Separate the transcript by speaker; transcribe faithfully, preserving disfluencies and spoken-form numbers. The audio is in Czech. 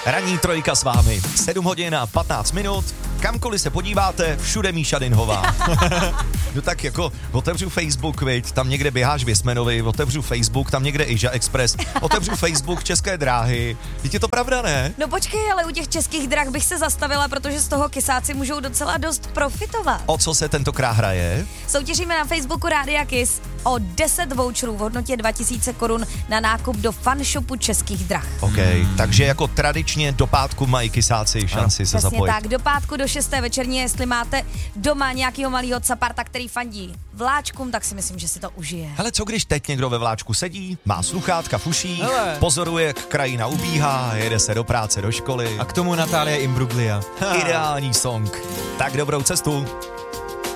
Speaker 1: Ranní trojka s vámi. sedm hodin a patnáct minut. Kamkoliv se podíváte, všude Míša Dinhová. No tak jako otevřu Facebook, viď, tam někde běháš v Jesmenovi, otevřu Facebook, tam někde Asia Express, otevřu Facebook České dráhy. Víte, je to pravda, ne?
Speaker 2: No počkej, ale u těch českých drah bych se zastavila, protože z toho kysáci můžou docela dost profitovat.
Speaker 1: O co se tentokrát hraje?
Speaker 2: Soutěžíme na Facebooku Rádia Kiss o deset voucherů v hodnotě dva tisíce korun na nákup do fanshopu Českých drah.
Speaker 1: OK, takže jako tradičně do pátku mají kysáci šanci se
Speaker 2: Přesně
Speaker 1: zapojit.
Speaker 2: tak, do pátku do šesté večerně, jestli máte doma nějakýho malýho caparta, který fandí vláčkům, tak si myslím, že si to užije.
Speaker 1: Hele, co když teď někdo ve vláčku sedí, má sluchátka v uších,
Speaker 3: Hele.
Speaker 1: pozoruje, jak krajina ubíhá, jede se do práce, do školy.
Speaker 3: A k tomu Natália Imbruglia.
Speaker 1: Ideální song. Tak dobrou cestu.